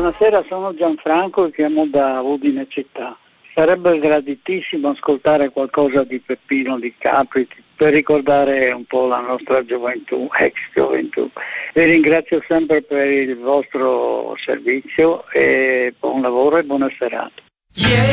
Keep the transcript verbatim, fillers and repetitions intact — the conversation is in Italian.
Buonasera, sono Gianfranco e chiamo da Udine città. Sarebbe graditissimo ascoltare qualcosa di Peppino Di Capri per ricordare un po' la nostra gioventù, ex gioventù. Vi ringrazio sempre per il vostro servizio e buon lavoro e buona serata. Yeah.